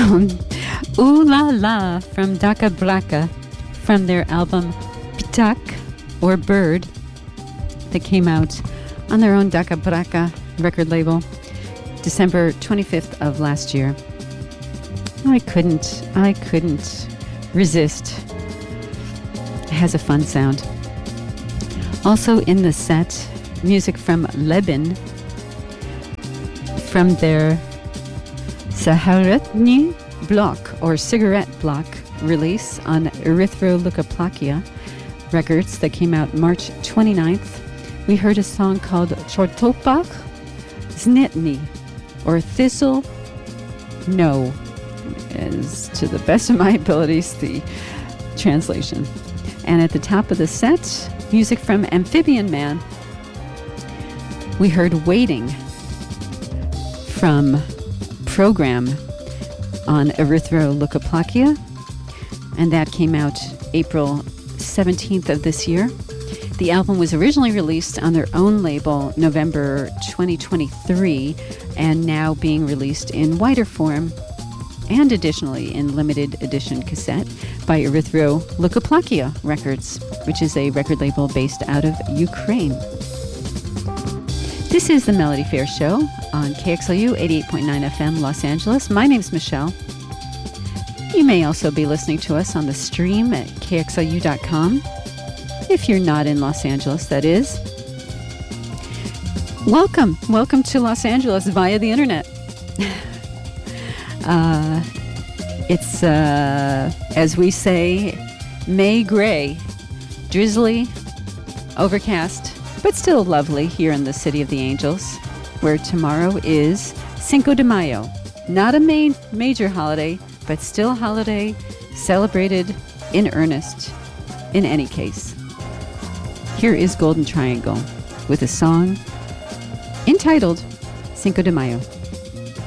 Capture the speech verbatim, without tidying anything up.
Um, Ooh La La from Daka Braka from their album Pitak, or Bird, that came out on their own Daka Braka record label December twenty-fifth of last year. I couldn't, I couldn't resist. It has a fun sound. Also in the set, music from Lebin from their Saharetni Block, or Cigarette Block, release on Erythroleukoplakia Records that came out March twenty-ninth. We heard a song called Chortopach Znetny, or Thistle No, as to the best of my abilities, the translation. And at the top of the set, music from Amphibian Man. We heard Waiting from Program on Erythroleukoplakia, and that came out April seventeenth of this year. The album was originally released on their own label November twenty twenty-three, and now being released in wider form and additionally in limited edition cassette by Erythroleukoplakia Records, which is a record label based out of Ukraine. This is the Melody Fair Show on K X L U eighty-eight point nine F M Los Angeles. My name's Michelle. You may also be listening to us on the stream at K X L U dot com. If you're not in Los Angeles, that is. Welcome. Welcome to Los Angeles via the internet. uh, it's, uh, as we say, May gray, drizzly, overcast, but still lovely here in the City of the Angels, where tomorrow is Cinco de Mayo. Not a main, major holiday, but still a holiday celebrated in earnest in any case. Here is Golden Triangle with a song entitled Cinco de Mayo.